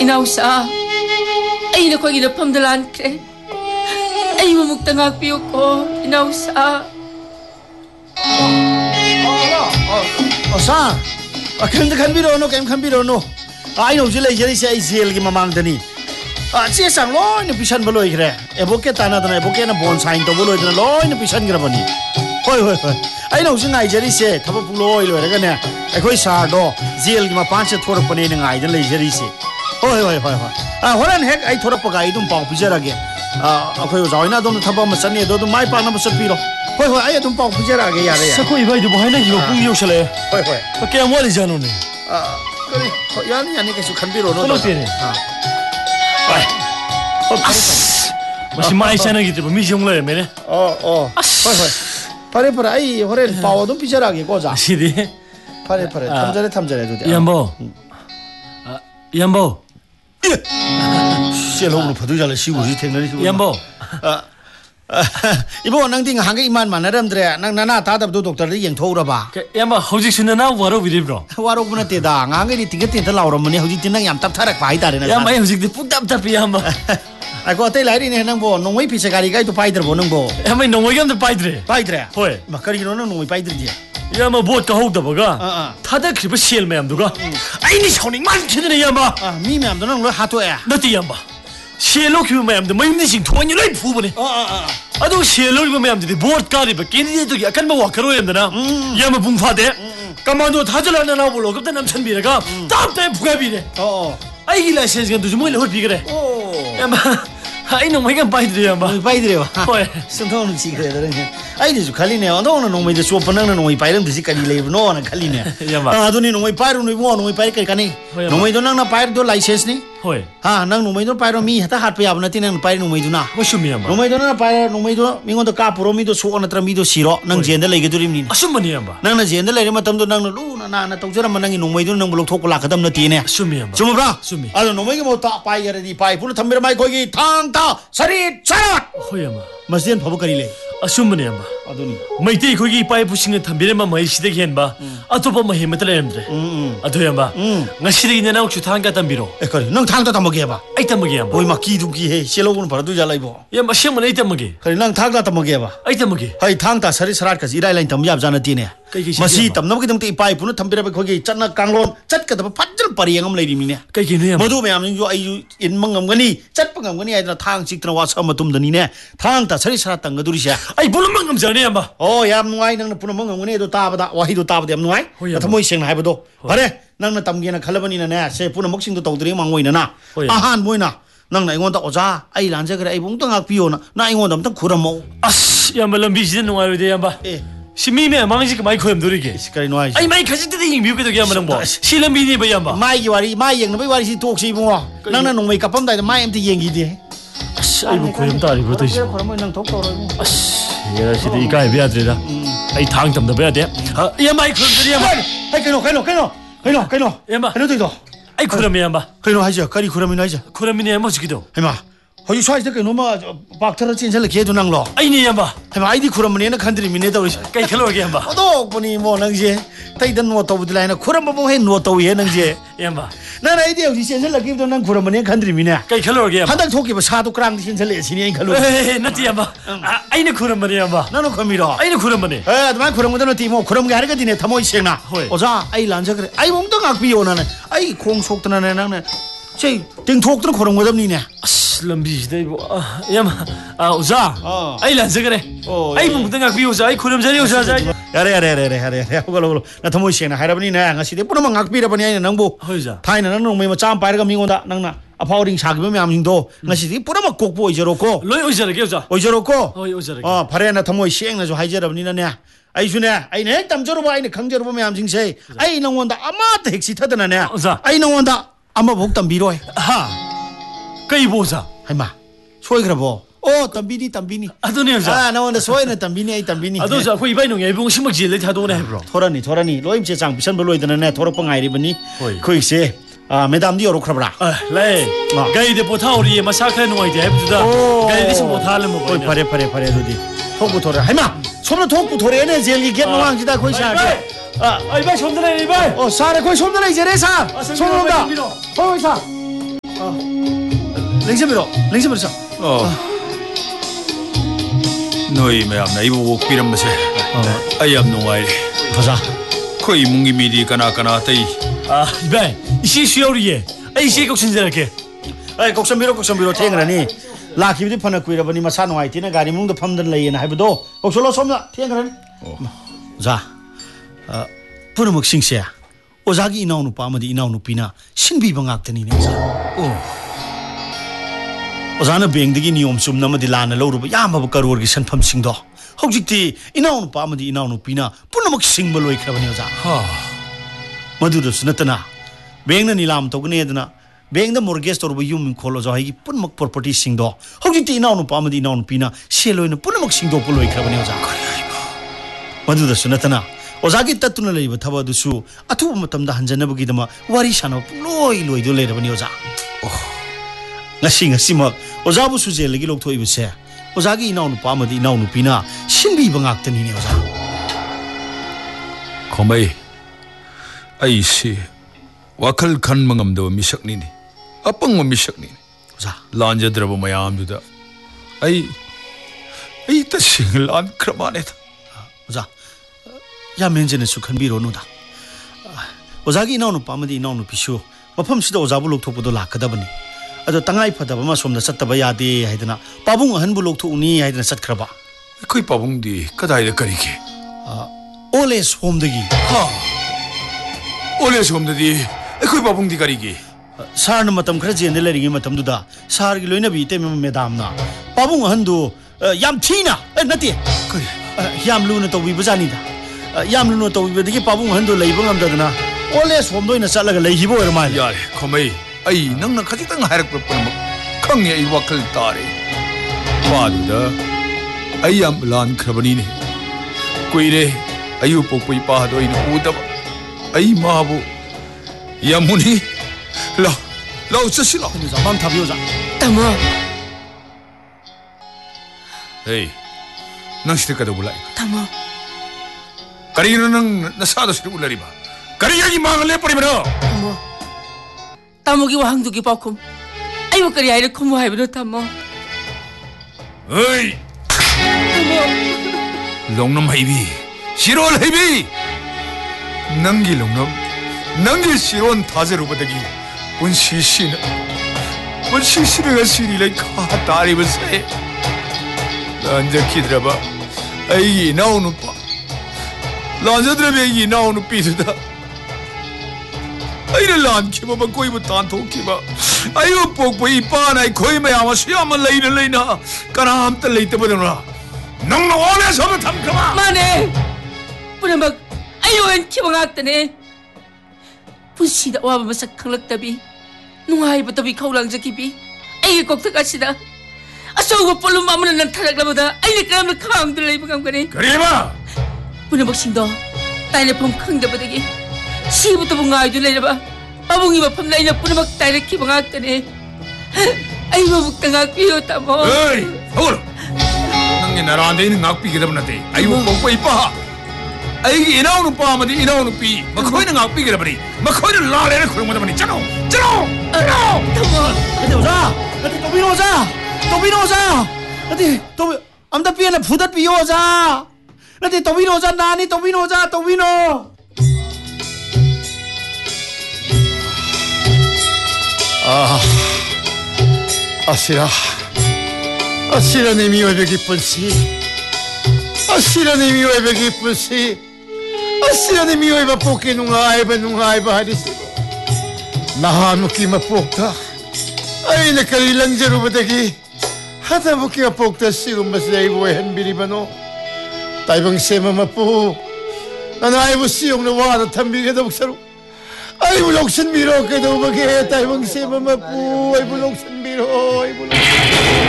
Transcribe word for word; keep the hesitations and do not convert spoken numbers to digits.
이나우사 아이는 거기 너펌들 안 그래 아이 뭐 묵당 악비었고 이나우사 어사 아 근데 간비로노 겜 간비로노 아이 노질 레이저리시 아이 제일기 마망더니 아 제상 로이는 비싼 벌로이 그래 에보케 따나더나 에보케는 본 사인 또 벌로이더나 로이는 비싼 거라보니 호이 호이 호이 아이 노진 아이저리시 타버 불로이 로이라가네 아이코이 사도 제일기 마판체 토르퍼니는 아이들 레이저리시 호이 호이 호이 아 호란 핵 아이 토르퍼가 아이좀 뻥 비자라게 아 아코이 자이나 돈 타버 마산니 너도 마이 빠나 버스피로 호이 호이 아이 좀 뻥 비자라게 야래 사코 이바이도 뭐 하나 이거 뿡 요실래 호이 호이 깨 뭐리 자노네 아 그래 야니 야니 계속 간비로노 콜로피네 아 빨리 어 마시 마이 사나기 때 미정래 메네 어어 호이 호이 파레 파레 아이 호렌 파워도 비자라게 고자 시디 파레 파레 탐자래 탐자래도 돼 양보 아 양보 셀롱으로 버두잘래 시구지 택널이 양보 아 이보 낭딩 한개 이만 만나람들에 낭 나나 다답도 독터를 영토우라 봐 양보 허직 순나 와로 위리브로 와로 부나 때다 낭게리 띵게띵 라오라머니 허직 띵낭 얌답 타락 바이다레나 양보 허직 뿡답답이 양보 아이고 어때 라이리네 낭보 농의 피세가리 가이도 바이들 보는 거 양보 농의 감도 바이드레 바이드레 호이 막거리로는 농의 바이들지 야마 보트 가호다버가 어어 타다 크리버 실 매암도가 아이니 쇼닝 많거든요 야마 아 미매암도 너 하토야 나티 야마 실로 그 매암도 마임니싱 토니 라이 푸버네 어어어 아도 실로 그 매암들이 보트 가리버 끼니도 약간 뭐 와카로 얌다나 야마 붕파데 까만도 타절하나 나볼로 그때 남천비래가 답답해 부가비네 어어 아이기 라이센스가 두지 뭐래 헐비그래 오 야마 아이 농의 감 바이드레 야마 바이드레 와 호이 선통은 시그레더는 아이디주 칼리네 너는 농의데 쇼퍼는 농의 바이름 드시 칼리 레브노 나 칼리네 야마 아 아도니 농의 바이름 뭐 농의 바이 칼 카니 농의도 낭나 바이르도 라이센스니 호이 아 낭 농의도 바이로 미 하다 하트 야브나 티는 바이 농의도나 뭐슈미 야마 농의도 나 바이 농의도 미고도 까프로 미도 소나 트라 미도 시로 낭 젠데 레게 두림니 아슈머니 야마 낭나 젠데 레리 마탐도 낭나 루나 나나 똥저라 만낭이 농의도 낭 블록 토고 라카담 나 티네 아슈미 야마 주무브라 수미 아도 농의게 뭐다 바이 야레디 바이 불 탐베라 마이 거기 탕타 서리 차라 호이 야마 마스디안 바보카리레 아슈머니 야마 아도니 마이테이 거기 빠이 부싱을 담비레만 마이 시대기 hen바 아토파 마이 헤메트레엠드레 아토야마 nga 시대기 내나 혹시 탄가 담비로 에커리 능 탕다 담먹게 해봐 아이 담먹이 야마 보이 막 기둥기 해 실로고는 바로도 잘라 이보 야마 시험은 아이 담먹이 그래 능 탕다 담먹게 해봐 아이 담먹이 하이 탕다 서리 서라까지 이라일라인 담잡잖아 뛰네 마시 담나게 담때 이빠이 부는 담비라베 거기 짠나 강론 짠까다 반절 빠리양 레이미네 그게 야마 모두 매암 요 아이 인망감거니 짠빵감거니 아이들 탕 찍더나 와서 뭐 둠더니네 탕다 서리 서랐던 거 둘이야 아이 불만감 전에 야마 어 야 누아이 너는 부는 망감거니도 따바다 와히도 따바다 누아이 나 모이 생나 해봐도 그래 너는 담기나 칼라버니나 세 부는 먹싱도 떠들이 망고이나 아한 모이나 낭나 이건다 오자 아이 란제 그래 아이 봉땅 악비오나 나 이건다 엄청 구라모 아씨 야마 럼비지는 농아르데 야마 예 시미메 망지가 마이 코엠 도리게 시카리 노아이 아이 마이 가지때 이 미국에도 야마는 뭐 실럼비니 뭐 야마 마이기 와리 마이 영나 와리 시 독시 뭐 낭나 농메이 까뻔다이다 마이 엠티 영기디 아씨 아이고 코엠 다리 그러다 씨 그러면 낭 독도로 아씨 얘가 시대 이까이 비아드레다 아이 당담도 봐야 돼 아 야마 이 그런 야마 아이 그노 그노 그노 그노 그노 야마 그노 도이도 아이 그러면 야마 그노 하죠 까리 그러면 하죠 그러면 야마 지기도 해마 허이 수아이들 그노 뭐 박터러 찐sel을 기회도 낭로 아이니 야마 해마 아이디 그러면 얘는 간들이 미네다 우리 까이 클로게 야마 어도 보니 뭐 낭지 타이든 누워 떠부들라이나 그러면 뭐 해 누워 떠 위에 낭지 야마 난 아이디 우리 찐sel을 기회도 낭 그러면 얘 간들이 미네 까이 클로게 야마 한달 토끼 뭐 사도 그랑 찐sel을 예시니 인 칼로 에이 나티 야마 아 아이니 그러면 야마 나는 그미로 아이니 그러면 에 그만 그런 거는 티뭐 그런 게 하는 거 디네 타모 이생나 오자 아이 란자 그래 아이 몸도 악비 오나네 아이 콩 속드나 내나네 제 땡톡들 그런 거 없니네 아씨 럼비시대 뭐 야마 아 오자 어. 아이 란자 그래 어, 아이 예. 뭉덩아 비 오자 아이 그럼 자리 오자 자 야래 야래 야래 야래 야래 호갈로 나 타모 이생나 하라버니네 ngasi데 뿌르면 악비라버니 아니 낭보 허이자 타이나 나는 놈이 뭐짬 빠르가 미고다 낭나 아파오링 사기면 암징도 ngasi데 뿌르면 꼭보 이저로고 로이 오자르게 오자 오이저로고 어이 오자르게 어 바레나 타모 이생나 좀 하이저라버니네 아이 주네 아이네 땀저로 봐 아이네 강저로 보면 암징세 아이 낭원다 아마다 핵시 타드나네 오자 아이 낭원다 아마 복담 미로해 하 까이 보자 하이마 소이 그래 보 어 담비니 담비니 아도네 오자 아 나원다 소이는 담비니 아이 담비니 아도자 그 이바이 농에 봉 심을 지를 타도네 해브로 토라니 토라니 로임 제장 비싼 별로 있더네 토로뻥 아이리버니 거기세 아 매담디 요로 크라브라 아 레이 가이데 보타오리 마사카 농아이데 해브주다 가이데 심 보타를 뭐 어이 파레 파레 파레 루디 톡부 토레 하이마 손으로 톡부 토레네 제일 겟 노왕지다 거기 사게 아 이바이 손들어 이바이 어 사레 거기 손들어 이제 레사 손 온다 거기 사 랭세미로 랭세미로 자. 어. 너희 mayamna ibu piramase. Ayam nungai. 보자. Ko imungi midi kana kana tai. 아 이봐 이시 수요리에 이시 꼭 신전할게. 아이 곡선비로 곡선비로 탱그라니. 라키비디 파나 꾸이라버니 마사 노아이티나 가리 뭉도 팜든 레이나 하이브도 곡솔로 솜나 탱그라니. 자. 어 부르먹 싱세야. 오자기 이나우 누파 아마디 이나우 누피나 신비방 악더니네 오자. 오자나 뱅드기 니엄 숨나마디 라나 로르바 야마부 가루르기 선펌싱도 혹직티 이나우 누파 아마디 이나우 누피나 부르먹 싱벌 로이크라버니 오자. 하. मधुरस नतना बैंक नीलाम तौगनेदना बैंक मोर्गेज तौरब यूम खोलो जो है पुनमक प्रॉपर्टी सिंगदो हौजिति इनाउ नुपा मदि इनाउ नुपिना सेलोइन पुनमक सिंगदो पुलोइ खरबने ओजा मधुरस नतना ओजागी तत्तुना लेब थबा दुसु अथुब मतमदा हंजनबगीदमा वारी सानो लोइ लोइ दो लेरबने ओजा ngasi ngasi mak ojabu sujelegi lokthoi ओजागी इनाउ नुपा मदि इनाउ नुपिना सिनबि बंगाक्तनि ने ओजा Khomai. Aisi wakal khan mangam do misak ni ni apang mo misak ni oza lanja drabo mayam du da ai ai ta singlan kramane ta oza ya menjene su khan bi ro nu da oza gi naunu pamadi naunu pisu mafam sida oza bu lok thok do la kada bani ado tangai phada ba ma som da sat ba ya de haidana pabung han bu lok thok uni haidana sat khraba koi pabung di kadai da kari ke oles home dagi ha ole somda di koi pabung di kari ke sar na matam khra jen de leringi matam du da sar gi loina bi te medam na pabung han du yam thina nati koi yam lu na to bi bajani da yam lu na to bi dagi pabung han du leiba ngam da na oles home do ina chatlaga leihi bo er mai yare khomai ai nang na khati tang harak pur pun khang ye ai wakal tare pa du da ai am lan khrabani ne koi re ayu pokoi pa do ina u da ai ma bu yamuni la la utsasi la ni zaman thabyo za tamo hey nang site ka do bulai tamo kari nang nasa do site ulari ba kari ya gi mang le pari bro tamo tamo gi wahang du gi pakum ayo kari ai khum hai bro tamo hey tamo longnam hai bi sirol hai bi nangi longnam nangi siron tazeru badagi un shishin un shishin ga siri lai kha tari ba se lanja kidraba ai nau nu pa lanja drabe ai nau nu pi da ai lan ki ba koi bu tan tho ki ba ai u pok pai pa nai khoi ma ya ma sia ma lai na lai na karam ta lai ta ba na nang no ole so ma tham kama mane punamak ayo en kibangaktane punsida waba masak khanglaktabi nungai batabi khaulangjaki ai kokthak asida asogo polum amana nan tharaklabada aine karamna khangdu leibagam gani kariba punamak singdo taine phom khangdabadagi sibuto bungai du leiraba abungi bafam laina punamak taine kibangaktane ai mabuk tangak piyo tamo ei hol nangi narande ni ngak pi gedab nate ayu pokoi pa ai inau nu pa ma di inau nu pi makhoi na ngak pi gedab ni makhoi na la le na khurung ma da ni chano chano chano tamo ati oza ati tobino oza tobino oza ati tobi amda piana phudat piyo oza ati tobino oza nani tobino oza tobino ah asira asira ne miyo be gipunsi asira ne miyo be gipunsi asira ne miyo ba poke nungai ba nungai ba hadis nahanu ki mapokta ay na kalilang jaru badagi hata mo ki mapokta sirum basay buhay bili bano taibang sema mapu nanay mo siyong nawara tambi ka daw saru ay bulok san biro ka daw bagay taibang sema mapu ay bulok san biro ay bulok